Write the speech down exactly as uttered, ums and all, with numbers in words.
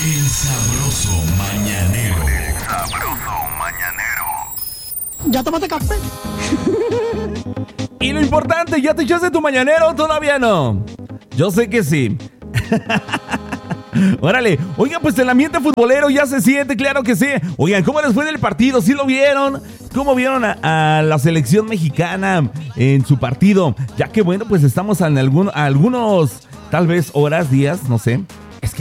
El sabroso mañanero. El sabroso mañanero. ¿Ya tomaste café? Y lo importante, ¿ya te echaste tu mañanero? Todavía no. Yo sé que sí. Órale, oigan, pues el ambiente futbolero ya se siente, claro que sí. Oigan, ¿cómo les fue del partido? ¿Sí lo vieron? ¿Cómo vieron a, a la selección mexicana en su partido? Ya que bueno, pues estamos en algún, algunos, tal vez horas, días, no sé,